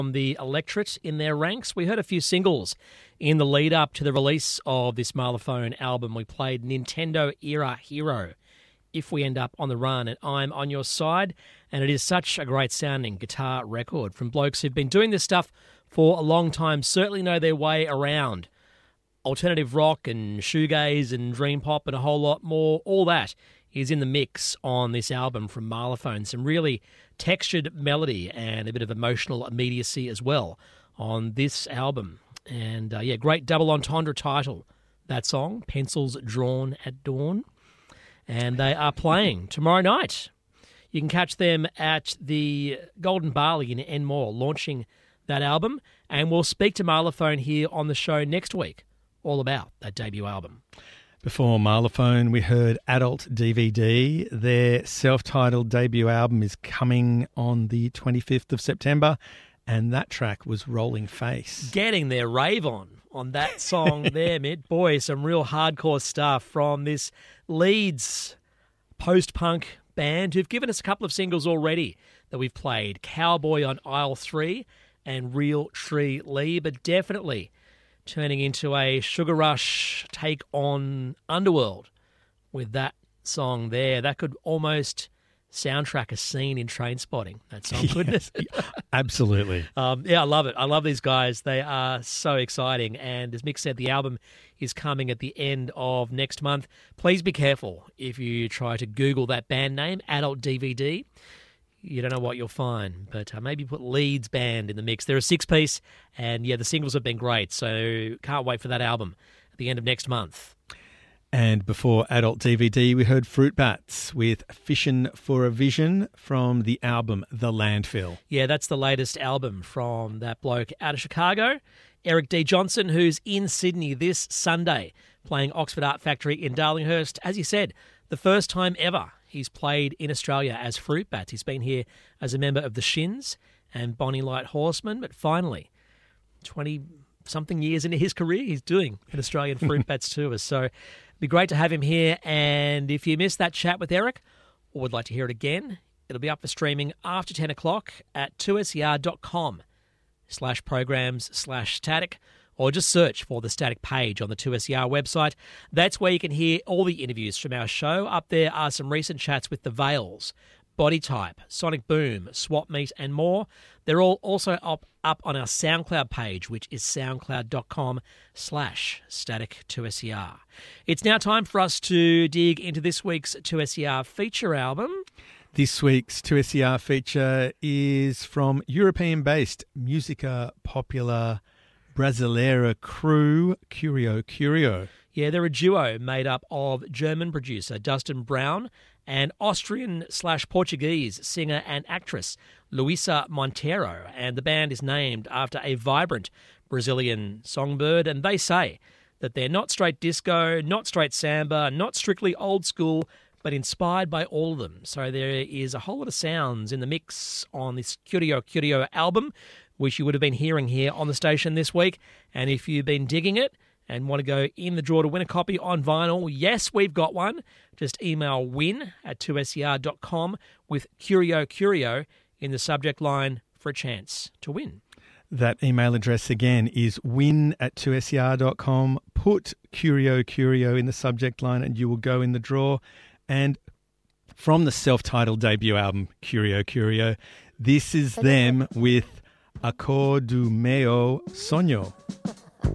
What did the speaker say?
From the electorate in their ranks. We heard a few singles in the lead up to the release of this Marlophone album. We played Nintendo Era Hero, If We End Up on the Run, and I'm On Your Side. And it is such a great sounding guitar record from blokes who've been doing this stuff for a long time, certainly know their way around alternative rock and shoegaze and dream pop and a whole lot more. All that is in the mix on this album from Marlophone. Some really textured melody and a bit of emotional immediacy as well on this album. And great double entendre title, that song, Pencils Drawn at Dawn. And they are playing tomorrow night. You can catch them at the Golden Barley in Enmore, launching that album. And we'll speak to Marlophone here on the show next week, all about that debut album. Before Marlophone, we heard Adult DVD. Their self-titled debut album is coming on the 25th of September, and that track was Rolling Face. Getting their rave on that song there, mate. Boy, some real hardcore stuff from this Leeds post-punk band who've given us a couple of singles already that we've played. Cowboy on Aisle 3 and Real Tree Lee, but definitely turning into a Sugar Rush take on Underworld with that song there. That could almost soundtrack a scene in Trainspotting, that song, couldn't it? Absolutely. I love it. I love these guys. They are so exciting. And as Mick said, the album is coming at the end of next month. Please be careful if you try to Google that band name, Adult DVD. You don't know what you'll find, but maybe put Leeds Band in the mix. They're a six-piece, and the singles have been great, so can't wait for that album at the end of next month. And before Adult DVD, we heard Fruit Bats with Fishin' for a Vision from the album The Landfill. Yeah, that's the latest album from that bloke out of Chicago, Eric D. Johnson, who's in Sydney this Sunday playing Oxford Art Factory in Darlinghurst. As you said, the first time ever he's played in Australia as Fruit Bats. He's been here as a member of the Shins and Bonnie Light Horseman, but finally, 20-something years into his career, he's doing an Australian Fruit Bats tour. So it'd be great to have him here. And if you missed that chat with Eric or would like to hear it again, it'll be up for streaming after 10 o'clock at 2ser.com/programs/static. Or just search for the Static page on the 2SER website. That's where you can hear all the interviews from our show. Up there are some recent chats with The Veils, Body Type, Sonic Boom, Swap Meet, and more. They're all also up on our SoundCloud page, which is soundcloud.com/static2SER. It's now time for us to dig into this week's 2SER feature album. This week's 2SER feature is from European-based Musica Popular Brasileira crew, Curio Curio. Yeah, they're a duo made up of German producer Dustin Brown and Austrian/Portuguese singer and actress Luisa Montero. And the band is named after a vibrant Brazilian songbird. And they say that they're not straight disco, not straight samba, not strictly old school, but inspired by all of them. So there is a whole lot of sounds in the mix on this Curio Curio album, which you would have been hearing here on the station this week. And if you've been digging it and want to go in the draw to win a copy on vinyl, yes, we've got one. Just email win@2ser.com with Curio Curio in the subject line for a chance to win. That email address again is win@2ser.com. Put Curio Curio in the subject line and you will go in the draw. And from the self-titled debut album, Curio Curio, this is them with A Cor do Meu Sonho.